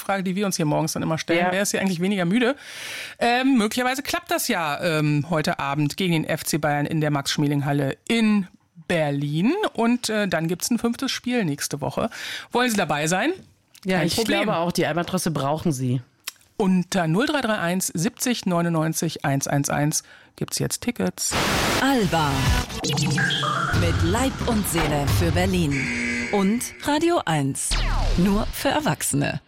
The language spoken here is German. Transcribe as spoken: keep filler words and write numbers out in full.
Frage, die wir uns hier morgens dann immer stellen. Ja. Wer ist hier eigentlich weniger müde? Ähm, möglicherweise klappt das ja ähm, heute Abend gegen den F C Bayern in der Max-Schmeling-Halle in Berlin. Und äh, dann gibt's ein fünftes Spiel nächste Woche. Wollen Sie dabei sein? Ja, Kein ich Problem. glaube auch, die Albatrosse brauchen Sie. Unter null drei drei eins siebzig neunundneunzig hundertelf gibt's jetzt Tickets. Alba. Mit Leib und Seele für Berlin. Und Radio eins. Nur für Erwachsene.